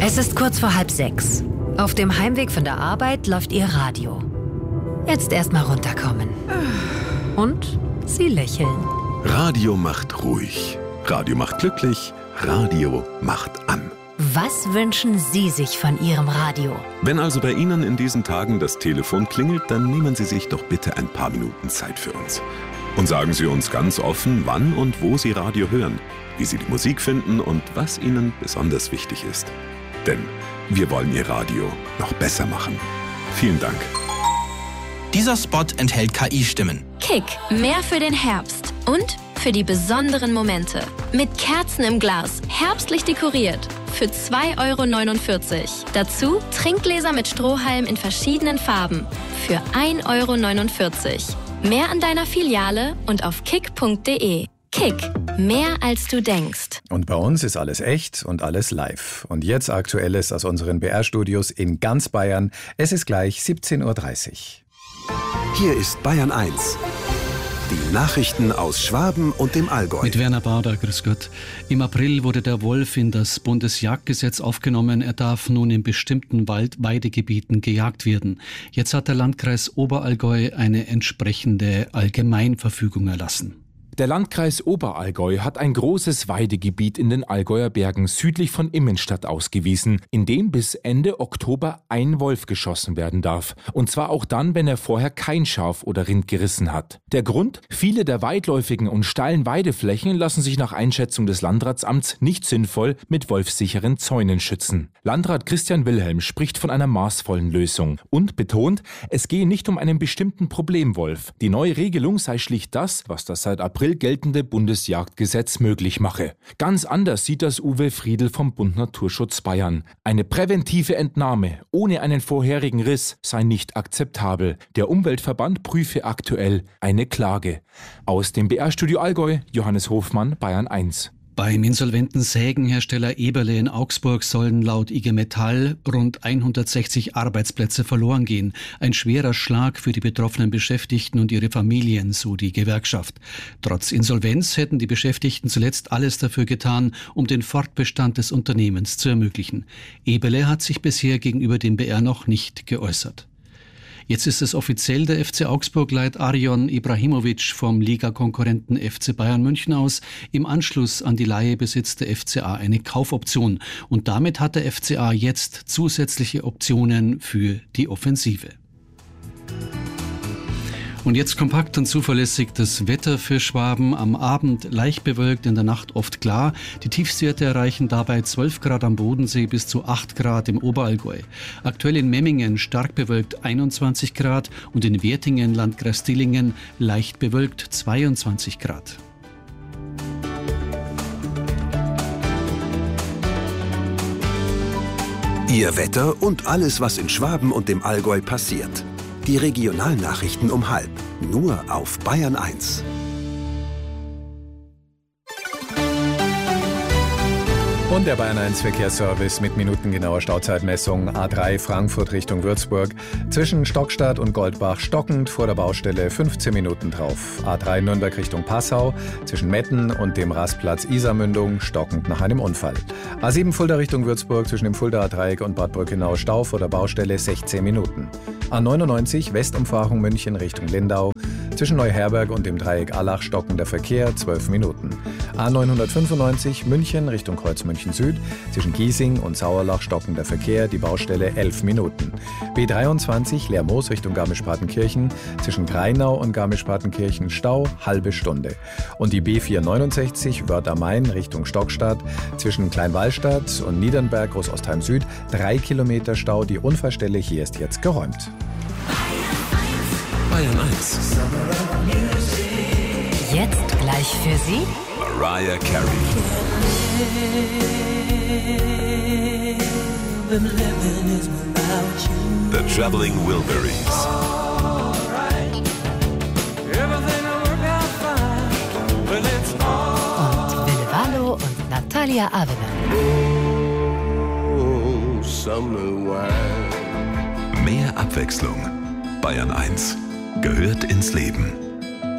Es ist kurz vor 5:30. Auf dem Heimweg von der Arbeit läuft ihr Radio. Jetzt erstmal runterkommen. Und sie lächeln. Radio macht ruhig. Radio macht glücklich. Radio macht an. Was wünschen Sie sich von Ihrem Radio? Wenn also bei Ihnen in diesen Tagen das Telefon klingelt, dann nehmen Sie sich doch bitte ein paar Minuten Zeit für uns. Und sagen Sie uns ganz offen, wann und wo Sie Radio hören, wie Sie die Musik finden und was Ihnen besonders wichtig ist. Denn wir wollen Ihr Radio noch besser machen. Vielen Dank. Dieser Spot enthält KI-Stimmen. Kick, mehr für den Herbst und für die besonderen Momente. Mit Kerzen im Glas, herbstlich dekoriert. Für 2,49 €. Dazu Trinkgläser mit Strohhalm in verschiedenen Farben. Für 1,49 €. Mehr an deiner Filiale und auf kick.de. Kick, mehr als du denkst. Und bei uns ist alles echt und alles live. Und jetzt Aktuelles aus unseren BR-Studios in ganz Bayern. Es ist gleich 17:30 Uhr. Hier ist Bayern 1. Die Nachrichten aus Schwaben und dem Allgäu. Mit Werner Bauder, grüß Gott. Im April wurde der Wolf in das Bundesjagdgesetz aufgenommen. Er darf nun in bestimmten Waldweidegebieten gejagt werden. Jetzt hat der Landkreis Oberallgäu eine entsprechende Allgemeinverfügung erlassen. Der Landkreis Oberallgäu hat ein großes Weidegebiet in den Allgäuer Bergen südlich von Immenstadt ausgewiesen, in dem bis Ende Oktober ein Wolf geschossen werden darf. Und zwar auch dann, wenn er vorher kein Schaf oder Rind gerissen hat. Der Grund? Viele der weitläufigen und steilen Weideflächen lassen sich nach Einschätzung des Landratsamts nicht sinnvoll mit wolfsicheren Zäunen schützen. Landrat Christian Wilhelm spricht von einer maßvollen Lösung und betont, es gehe nicht um einen bestimmten Problemwolf. Die neue Regelung sei schlicht das, was das seit April geltende Bundesjagdgesetz möglich mache. Ganz anders sieht das Uwe Friedl vom Bund Naturschutz Bayern. Eine präventive Entnahme ohne einen vorherigen Riss sei nicht akzeptabel. Der Umweltverband prüfe aktuell eine Klage. Aus dem BR-Studio Allgäu, Johannes Hofmann, Bayern 1. Beim insolventen Sägenhersteller Eberle in Augsburg sollen laut IG Metall rund 160 Arbeitsplätze verloren gehen. Ein schwerer Schlag für die betroffenen Beschäftigten und ihre Familien, so die Gewerkschaft. Trotz Insolvenz hätten die Beschäftigten zuletzt alles dafür getan, um den Fortbestand des Unternehmens zu ermöglichen. Eberle hat sich bisher gegenüber dem BR noch nicht geäußert. Jetzt ist es offiziell, der FC Augsburg leiht Arjon Ibrahimovic vom Ligakonkurrenten FC Bayern München aus. Im Anschluss an die Leihe besitzt der FCA eine Kaufoption. Und damit hat der FCA jetzt zusätzliche Optionen für die Offensive. Und jetzt kompakt und zuverlässig das Wetter für Schwaben. Am Abend leicht bewölkt, in der Nacht oft klar. Die Tiefstwerte erreichen dabei 12 Grad am Bodensee bis zu 8 Grad im Oberallgäu. Aktuell in Memmingen stark bewölkt 21 Grad und in Wertingen, Landkreis Dillingen, leicht bewölkt 22 Grad. Ihr Wetter und alles, was in Schwaben und dem Allgäu passiert. Die Regionalnachrichten um 12:30, nur auf Bayern 1. Und der Bayern 1 Verkehrsservice mit minutengenauer Stauzeitmessung. A3 Frankfurt Richtung Würzburg. Zwischen Stockstadt und Goldbach stockend, vor der Baustelle 15 Minuten drauf. A3 Nürnberg Richtung Passau. Zwischen Metten und dem Rastplatz Isarmündung stockend nach einem Unfall. A7 Fulda Richtung Würzburg zwischen dem Fuldaer Dreieck und Bad Brückenau Stau vor der Baustelle 16 Minuten. A99 Westumfahrung München Richtung Lindau. Zwischen Neuherberg und dem Dreieck Allach stockender Verkehr 12 Minuten. A995 München Richtung Kreuz München Süd. Zwischen Giesing und Sauerlach stockender Verkehr, die Baustelle 11 Minuten. B23 Lermoos Richtung Garmisch-Partenkirchen. Zwischen Greinau und Garmisch-Partenkirchen Stau, halbe Stunde. Und die B469 Wörth am Main Richtung Stockstadt. Zwischen Kleinwallstadt und Niedernberg Großostheim Süd 3 Kilometer Stau. Die Unfallstelle hier ist jetzt geräumt. Bayern 1. Jetzt gleich für Sie Mariah Carey. The Traveling Wilburys. und Willevalo und Natalia Avener. Mehr Abwechslung. Bayern 1 gehört ins Leben.